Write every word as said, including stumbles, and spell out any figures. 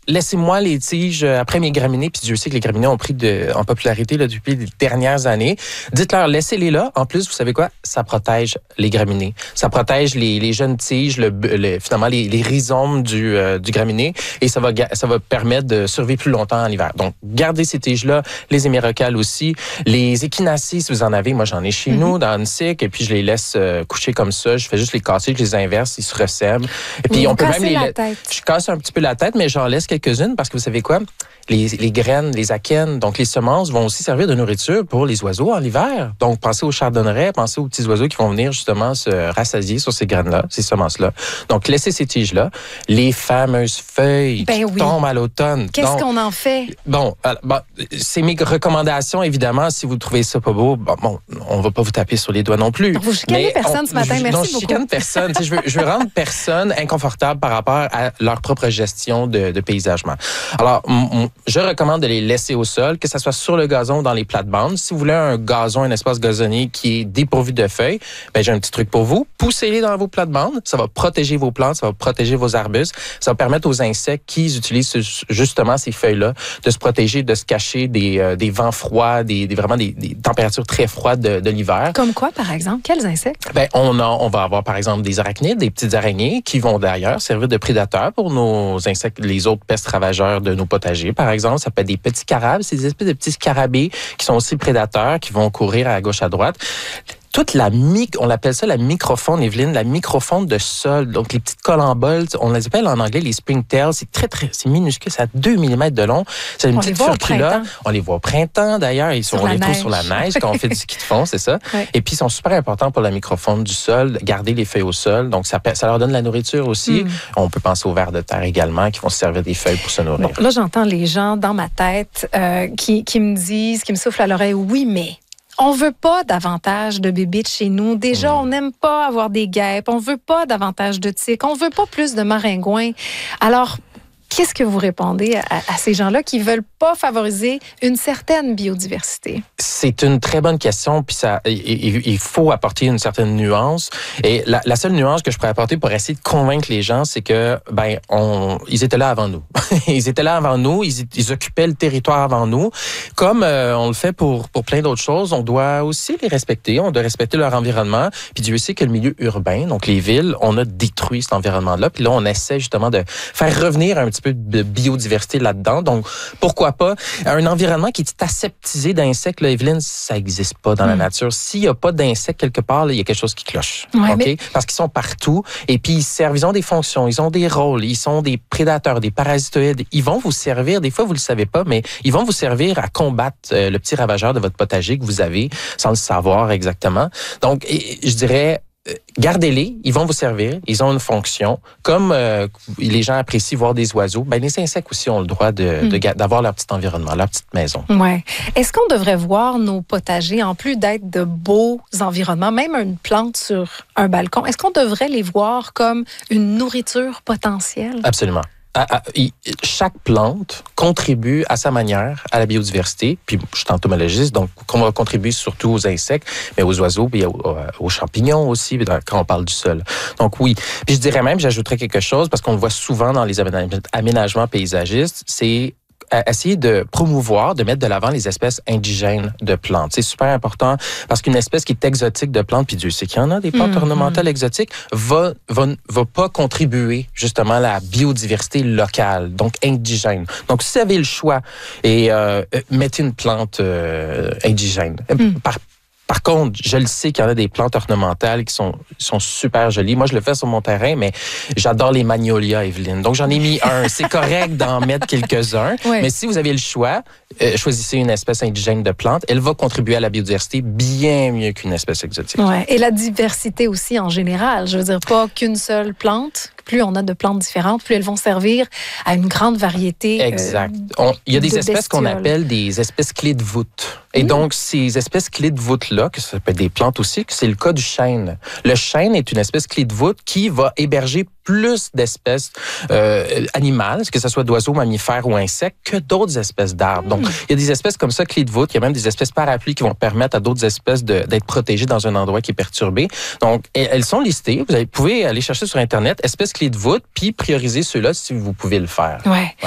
laissez-moi les tiges après mes graminées, puis Dieu sait que les graminées ont pris de, en popularité là, depuis les dernières années. Dites-leur, laissez-les là. En plus, vous savez quoi? Ça protège les graminées. Ça protège les, les jeunes tiges, le, le, finalement les, les rhizomes du, euh, du graminé, et ça va, ça va permettre de survivre plus longtemps en hiver. Donc, gardez ces tiges-là, les hémérocales aussi, les échinacies, si vous en avez, moi j'en ai chez mm-hmm. nous, dans une cycle, et puis je les laisse euh, coucher comme ça. Je fais juste les casser, je les inverse, ils se ressèment. Et puis, oui, on peut même les... la tête. Je casse un petit peu la tête, mais j'en laisse quelques-unes parce que vous savez quoi? Les, les graines, les akènes, donc les semences vont aussi servir de nourriture pour les oiseaux en hiver. Donc, pensez aux chardonnerets, pensez aux petits oiseaux qui vont venir justement se rassasier sur ces graines-là, ces semences-là. Donc, laissez ces tiges-là. Les fameuses feuilles ben qui oui. tombent à l'automne. Qu'est-ce donc, qu'on en fait? Bon, alors, bon, c'est mes recommandations, évidemment. Si vous trouvez ça pas beau, bon, bon on va pas vous taper sur les doigts non plus. Donc, vous chicanez personne on, ce matin, je, merci non, beaucoup. Je chicane personne. je, veux, je veux rendre personne inconfortable par rapport à leur propre gestion de, de paysagement. Alors, m- m- je recommande de les laisser au sol, que ce soit sur le gazon ou dans les plates-bandes. Si vous voulez un gazon, un espace gazonnier qui est dépourvu de feuilles, ben, j'ai un petit truc pour vous. Poussez-les dans vos plates-bandes. Ça va protéger vos plantes, ça va protéger vos arbustes. Ça va permettre aux insectes qui utilisent justement ces feuilles-là de se protéger, de se cacher des, euh, des vents froids, des, des vraiment des, des températures très froides de, de l'hiver. Comme quoi, par exemple? Quels insectes? Ben, on, a, on va avoir, par exemple, des arachnides, des petites araignées qui vont d'ailleurs servir de prédateurs pour nos insectes, les autres pestes ravageurs de nos potagers, par exemple. Ça peut être des petits carabes, c'est des espèces de petits scarabées qui sont aussi prédateurs, qui vont courir à gauche, à droite. Toute la mic, on l'appelle ça la microfaune, Evelyne, la microfaune de sol. Donc, les petites colamboles, on les appelle en anglais les springtails. C'est très, très, c'est minuscule, c'est à deux millimètres de long. C'est une on petite furcula. On les voit au printemps, d'ailleurs. Ils sont, on les neige. trouve sur la neige quand on fait du ski de fond, c'est ça. Ouais. Et puis, ils sont super importants pour la microfaune du sol, garder les feuilles au sol. Donc, ça, ça leur donne la nourriture aussi. Mm. On peut penser aux vers de terre également, qui vont se servir des feuilles pour se nourrir. Bon, là, j'entends les gens dans ma tête euh, qui, qui me disent, qui me soufflent à l'oreille, oui, mais... on veut pas davantage de bébites chez nous. Déjà, mmh. on n'aime pas avoir des guêpes. On veut pas davantage de tiques. On veut pas plus de maringouins. Alors, qu'est-ce que vous répondez à, à ces gens-là qui veulent pas favoriser une certaine biodiversité? C'est une très bonne question, puis ça, il, il faut apporter une certaine nuance. Et la, la seule nuance que je pourrais apporter pour essayer de convaincre les gens, c'est que ben, on, ils étaient là avant nous. Ils étaient là avant nous, ils, ils occupaient le territoire avant nous. Comme euh, on le fait pour pour plein d'autres choses, on doit aussi les respecter. On doit respecter leur environnement. Puis Dieu sait que le milieu urbain, donc les villes, on a détruit cet environnement-là. Puis là, on essaie justement de faire revenir un petit peu de biodiversité là-dedans. Donc, pourquoi pas? Un environnement qui est aseptisé d'insectes, là, Evelyne, ça n'existe pas dans mmh. la nature. S'il n'y a pas d'insectes quelque part, là, il y a quelque chose qui cloche. Ouais, okay? mais... Parce qu'ils sont partout et puis ils servent, ils ont des fonctions, ils ont des rôles, ils sont des prédateurs, des parasitoïdes. Ils vont vous servir, des fois vous ne le savez pas, mais ils vont vous servir à combattre euh, le petit ravageur de votre potager que vous avez sans le savoir exactement. Donc, et, je dirais... gardez-les, ils vont vous servir, ils ont une fonction. Comme euh, les gens apprécient voir des oiseaux, ben les insectes aussi ont le droit de, mm. de, d'avoir leur petit environnement, leur petite maison. Ouais. Est-ce qu'on devrait voir nos potagers, en plus d'être de beaux environnements, même une plante sur un balcon, est-ce qu'on devrait les voir comme une nourriture potentielle? Absolument. À, à, il, chaque plante contribue à sa manière à la biodiversité. Puis je suis entomologiste, donc on va contribuer surtout aux insectes, mais aux oiseaux, puis aux, aux champignons aussi, quand on parle du sol. Donc oui. Puis je dirais même, j'ajouterais quelque chose, parce qu'on le voit souvent dans les aménagements paysagistes, c'est essayer de promouvoir, de mettre de l'avant les espèces indigènes de plantes. C'est super important parce qu'une espèce qui est exotique de plantes, puis Dieu sait qu'il y en a des plantes mm-hmm. ornementales exotiques, va, va, va pas contribuer justement à la biodiversité locale, donc indigène. Donc, si vous avez le choix, et euh, mettez une plante euh, indigène. Mm. Par Par contre, je le sais qu'il y en a des plantes ornementales qui sont, sont super jolies. Moi, je le fais sur mon terrain, mais j'adore les magnolias, Evelyne. Donc, j'en ai mis un. C'est correct d'en mettre quelques-uns. Oui. Mais si vous avez le choix, euh, choisissez une espèce indigène de plante. Elle va contribuer à la biodiversité bien mieux qu'une espèce exotique. Ouais. Et la diversité aussi en général. Je veux dire, pas qu'une seule plante. Plus on a de plantes différentes, plus elles vont servir à une grande variété. Exact. Euh, on, il y a des espèces bestioles. qu'on appelle des espèces clés de voûte. Et mmh. donc, ces espèces clés de voûte-là, que ça peut être des plantes aussi, que c'est le cas du chêne. Le chêne est une espèce clé de voûte qui va héberger plus d'espèces euh, animales, que ce soit d'oiseaux, mammifères ou insectes, que d'autres espèces d'arbres. Donc, il y a des espèces comme ça, clés de voûte. Il y a même des espèces parapluies qui vont permettre à d'autres espèces de, d'être protégées dans un endroit qui est perturbé. Donc, elles sont listées. Vous pouvez aller chercher sur Internet, espèces clés de voûte, puis prioriser ceux-là si vous pouvez le faire. Ouais. Ouais.